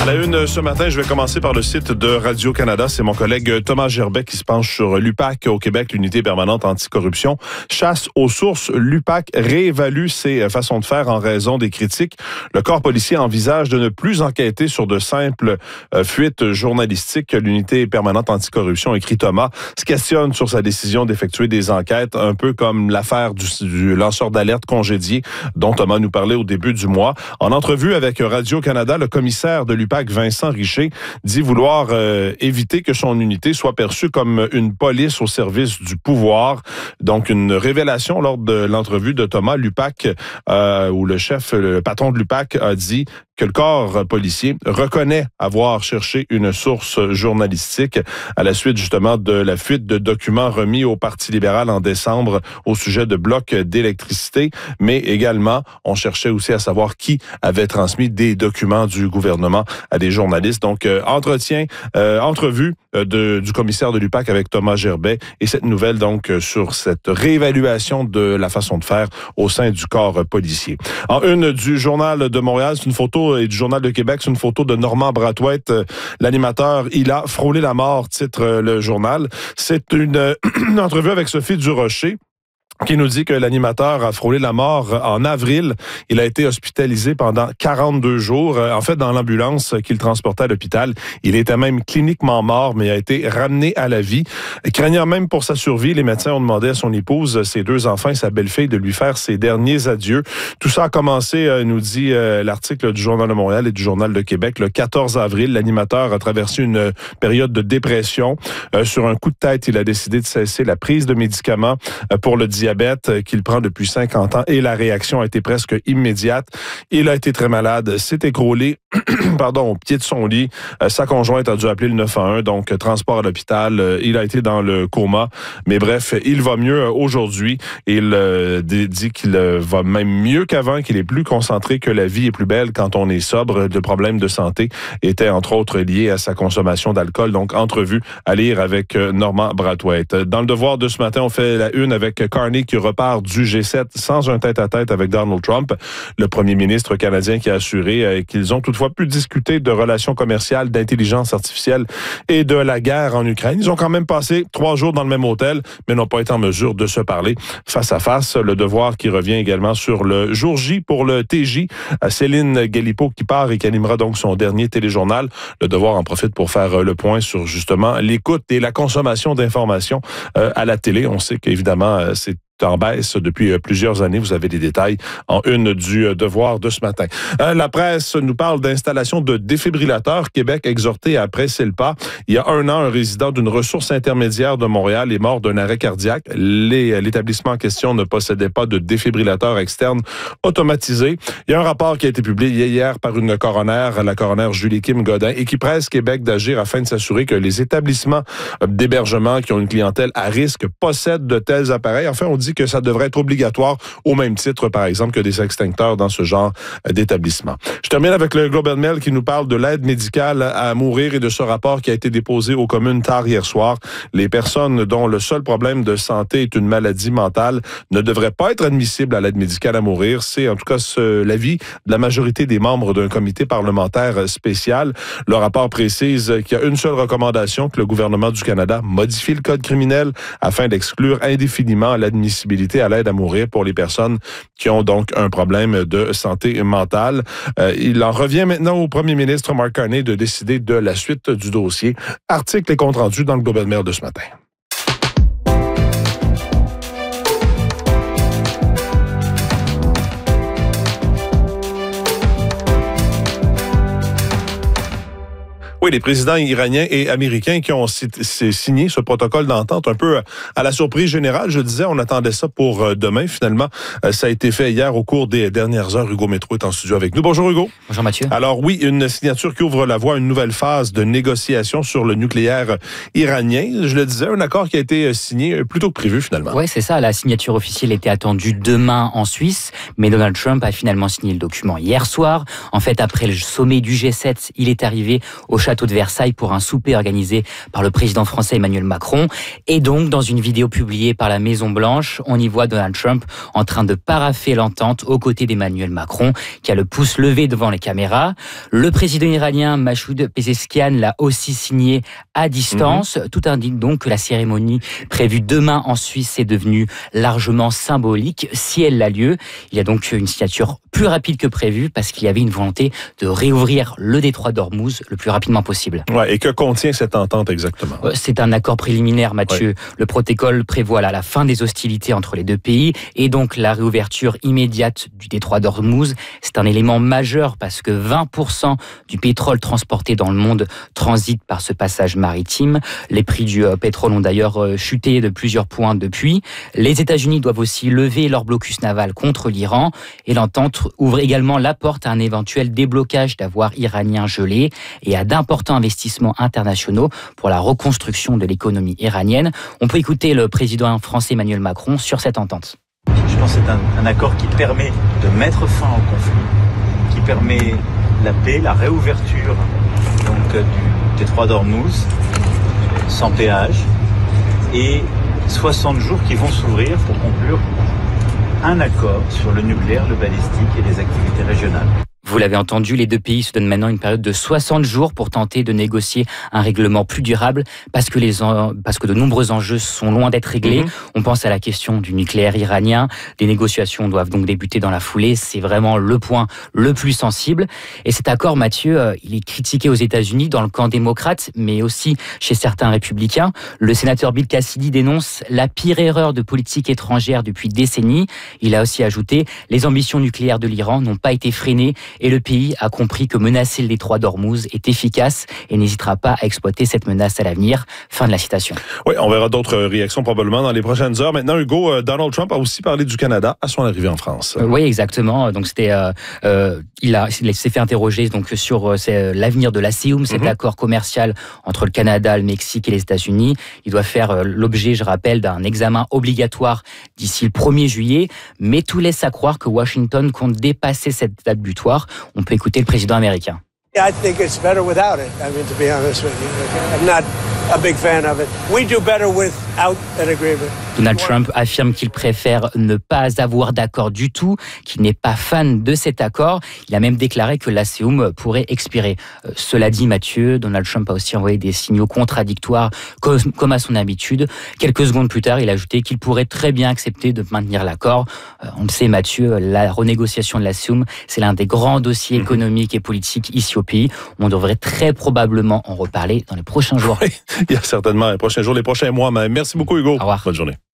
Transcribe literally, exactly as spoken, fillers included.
À la une ce matin, je vais commencer par le site de Radio-Canada. C'est mon collègue Thomas Gerbet qui se penche sur l'U P A C au Québec, l'unité permanente anticorruption. Chasse aux sources, l'U P A C réévalue ses façons de faire en raison des critiques. Le corps policier envisage de ne plus enquêter sur de simples euh, fuites journalistiques. L'unité permanente anticorruption, écrit Thomas, se questionne sur sa décision d'effectuer des enquêtes, un peu comme l'affaire du, du lanceur d'alerte congédié dont Thomas nous parlait au début du mois. En entrevue avec Radio-Canada, le commissaire de l'U P A C, Vincent Richer, dit vouloir euh, éviter que son unité soit perçue comme une police au service du pouvoir. Donc, une révélation lors de l'entrevue de Thomas. L'U P A C, euh, où le chef, le patron de l'U P A C a dit que le corps policier reconnaît avoir cherché une source journalistique à la suite justement de la fuite de documents remis au Parti libéral en décembre au sujet de blocs d'électricité, mais également on cherchait aussi à savoir qui avait transmis des documents du gouvernement à des journalistes. Donc, euh, entretien, euh, entrevue euh, de, du commissaire de l'U P A C avec Thomas Gerbet et cette nouvelle donc euh, sur cette réévaluation de la façon de faire au sein du corps policier. En une du Journal de Montréal, c'est une photo et du Journal de Québec, c'est une photo de Normand Brathwaite, euh, l'animateur. Il a frôlé la mort, titre euh, le journal. C'est une, euh, une entrevue avec Sophie Durocher, qui nous dit que l'animateur a frôlé la mort en avril. Il a été hospitalisé pendant quarante-deux jours. En fait, dans l'ambulance qu'il transportait à l'hôpital, il était même cliniquement mort, mais a été ramené à la vie. Craignant même pour sa survie, les médecins ont demandé à son épouse, ses deux enfants et sa belle-fille de lui faire ses derniers adieux. Tout ça a commencé, nous dit l'article du Journal de Montréal et du Journal de Québec, le quatorze avril. L'animateur a traversé une période de dépression. Sur un coup de tête, il a décidé de cesser la prise de médicaments pour le diabète qu'il prend depuis cinquante ans et la réaction a été presque immédiate. Il a été très malade, s'est écroulé pardon, au pied de son lit. Euh, sa conjointe a dû appeler le neuf un un, donc transport à l'hôpital. Euh, il a été dans le coma, mais bref, il va mieux aujourd'hui. Il euh, dit qu'il euh, va même mieux qu'avant, qu'il est plus concentré, que la vie est plus belle quand on est sobre. Le problème de santé était entre autres lié à sa consommation d'alcool. Donc, entrevue à lire avec euh, Normand Brathwaite. Dans le Devoir de ce matin, on fait la une avec Carney qui repart du G sept sans un tête-à-tête avec Donald Trump, le premier ministre canadien qui a assuré euh, qu'ils ont toutefois pu discuter de relations commerciales, d'intelligence artificielle et de la guerre en Ukraine. Ils ont quand même passé trois jours dans le même hôtel, mais n'ont pas été en mesure de se parler face à face. Le Devoir qui revient également sur le jour J pour le T J. Céline Galipo qui part et qui animera donc son dernier téléjournal. Le Devoir en profite pour faire le point sur justement l'écoute et la consommation d'informations euh, à la télé. On sait qu'évidemment, c'est en baisse depuis plusieurs années. Vous avez des détails en une du Devoir de ce matin. Euh, la presse nous parle d'installation de défibrillateurs. Québec exhorté à presser le pas. Il y a un an, un résident d'une ressource intermédiaire de Montréal est mort d'un arrêt cardiaque. Les, l'établissement en question ne possédait pas de défibrillateur externe automatisé. Il y a un rapport qui a été publié hier par une coroner, la coroner Julie Kim Godin, et qui presse Québec d'agir afin de s'assurer que les établissements d'hébergement qui ont une clientèle à risque possèdent de tels appareils. Enfin, on dit que ça devrait être obligatoire au même titre, par exemple, que des extincteurs dans ce genre d'établissement. Je termine avec le Globe and Mail qui nous parle de l'aide médicale à mourir et de ce rapport qui a été déposé aux communes tard hier soir. Les personnes dont le seul problème de santé est une maladie mentale ne devraient pas être admissibles à l'aide médicale à mourir. C'est en tout cas ce, l'avis de la majorité des membres d'un comité parlementaire spécial. Le rapport précise qu'il y a une seule recommandation, que le gouvernement du Canada modifie le code criminel afin d'exclure indéfiniment l'admissibilité à l'aide à mourir pour les personnes qui ont donc un problème de santé mentale. Euh, il en revient maintenant au premier ministre Mark Carney de décider de la suite du dossier. Article et compte rendu dans le Globe and Mail de ce matin. Oui, les présidents iraniens et américains qui ont signé ce protocole d'entente un peu à la surprise générale. Je disais, on attendait ça pour demain. Finalement, ça a été fait hier au cours des dernières heures. Hugo Métro est en studio avec nous. Bonjour Hugo. Bonjour Mathieu. Alors oui, une signature qui ouvre la voie à une nouvelle phase de négociation sur le nucléaire iranien. Je le disais, un accord qui a été signé plus tôt que prévu finalement. Oui, c'est ça. La signature officielle était attendue demain en Suisse, mais Donald Trump a finalement signé le document hier soir. En fait, après le sommet du G sept, il est arrivé au château château de Versailles pour un souper organisé par le président français Emmanuel Macron. Et donc, dans une vidéo publiée par la Maison-Blanche, on y voit Donald Trump en train de parapher l'entente aux côtés d'Emmanuel Macron, qui a le pouce levé devant les caméras. Le président iranien Masoud Pezeshkian l'a aussi signé à distance. Mmh. Tout indique donc que la cérémonie prévue demain en Suisse est devenue largement symbolique, si elle a lieu. Il y a donc une signature plus rapide que prévu parce qu'il y avait une volonté de réouvrir le détroit d'Ormuz le plus rapidement possible. Ouais, et que contient cette entente exactement? C'est un accord préliminaire, Mathieu. Ouais. Le protocole prévoit là, la fin des hostilités entre les deux pays et donc la réouverture immédiate du détroit d'Ormuz. C'est un élément majeur parce que vingt pour cent du pétrole transporté dans le monde transite par ce passage maritime. Les prix du pétrole ont d'ailleurs chuté de plusieurs points depuis. Les États-Unis doivent aussi lever leur blocus naval contre l'Iran et l'entente ouvre également la porte à un éventuel déblocage d'avoirs iraniens gelés et à d'importants investissements internationaux pour la reconstruction de l'économie iranienne. On peut écouter le président français Emmanuel Macron sur cette entente. Je pense que c'est un, un accord qui permet de mettre fin au conflit, qui permet la paix, la réouverture donc, du détroit d'Ormuz sans péage et soixante jours qui vont s'ouvrir pour conclure un accord sur le nucléaire, le balistique et les activités régionales. Vous l'avez entendu, les deux pays se donnent maintenant une période de soixante jours pour tenter de négocier un règlement plus durable parce que, les en... parce que de nombreux enjeux sont loin d'être réglés. Mmh. On pense à la question du nucléaire iranien. Des négociations doivent donc débuter dans la foulée. C'est vraiment le point le plus sensible. Et cet accord, Mathieu, il est critiqué aux États-Unis dans le camp démocrate, mais aussi chez certains républicains. Le sénateur Bill Cassidy dénonce la pire erreur de politique étrangère depuis des décennies. Il a aussi ajouté « Les ambitions nucléaires de l'Iran n'ont pas été freinées ». Et le pays a compris que menacer le détroit d'Ormuz est efficace et n'hésitera pas à exploiter cette menace à l'avenir. Fin de la citation. Oui, on verra d'autres réactions probablement dans les prochaines heures. Maintenant, Hugo, Donald Trump a aussi parlé du Canada à son arrivée en France. Euh, oui, exactement. Donc c'était, euh, euh, il a, il s'est fait interroger donc sur euh, c'est, l'avenir de l'A C E U M, cet mm-hmm. accord commercial entre le Canada, le Mexique et les États-Unis. Il doit faire euh, l'objet, je rappelle, d'un examen obligatoire d'ici le premier juillet. Mais tout laisse à croire que Washington compte dépasser cette date butoir. On peut écouter le président américain. I think it's better without it. I mean, to be honest with you, I'm not a big fan of it. We do better without an agreement. Donald Trump affirme qu'il préfère ne pas avoir d'accord du tout, qu'il n'est pas fan de cet accord. Il a même déclaré que l'A C E U M pourrait expirer. Euh, cela dit, Mathieu, Donald Trump a aussi envoyé des signaux contradictoires, comme, comme à son habitude. Quelques secondes plus tard, il a ajouté qu'il pourrait très bien accepter de maintenir l'accord. Euh, on le sait, Mathieu, la renégociation de l'A C E U M, c'est l'un des grands dossiers mmh. économiques et politiques ici au pays. On devrait très probablement en reparler dans les prochains jours. Oui, il y a certainement les prochains jours, les prochains mois. Mais merci beaucoup, Hugo. Au revoir. Bonne journée.